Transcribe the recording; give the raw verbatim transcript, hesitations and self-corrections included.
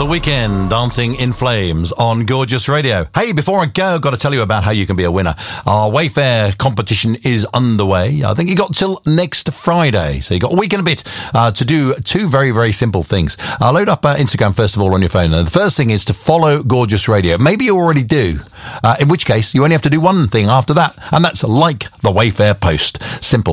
The Weeknd, Dancing in Flames on Gorgeous Radio. Hey, before I go, I've got to tell you about how you can be a winner. Our Wayfair competition is underway. I think you got till next Friday, so you got a week and a bit uh, to do two very, very simple things. Uh, load up uh, Instagram, first of all, on your phone. And the first thing is to follow Gorgeous Radio. Maybe you already do, uh, in which case you only have to do one thing after that, and that's like the Wayfair post. Simple.